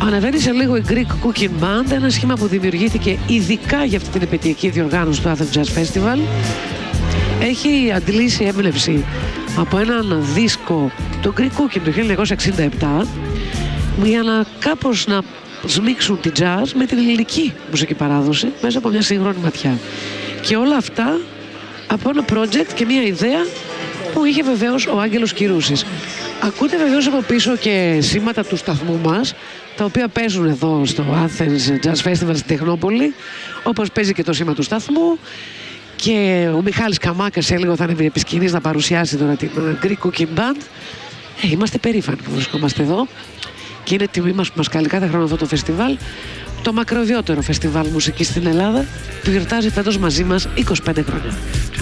Αναβαίνει σε λίγο η Greek Cooking Band, ένα σχήμα που δημιουργήθηκε ειδικά για αυτή την επαιτειακή διοργάνωση του Athens Jazz Festival. Έχει αντλήσει έμπνευση από έναν δίσκο, το Greek Cooking του 1967, για να κάπως να σμίξουν τη jazz με την ελληνική μουσική παράδοση μέσα από μια σύγχρονη ματιά. Και όλα αυτά από ένα project και μια ιδέα που είχε βεβαίως ο Άγγελος Κυρούσης. Ακούτε βεβαίως από πίσω και σήματα του σταθμού μας, τα οποία παίζουν εδώ στο Athens Jazz Festival στη Τεχνόπολη, όπως παίζει και το σήμα του σταθμού. Και ο Μιχάλης Καμάκας σε λίγο θα ανέβει επί σκηνής να παρουσιάσει τώρα την Greek Cooking Band. Είμαστε περήφανοι που βρισκόμαστε εδώ και είναι τιμή μας που μας καλεί κάθε χρόνο αυτό το φεστιβάλ, το μακροβιότερο φεστιβάλ μουσικής στην Ελλάδα, που γιορτάζει φέτος μαζί μας 25 χρόνια.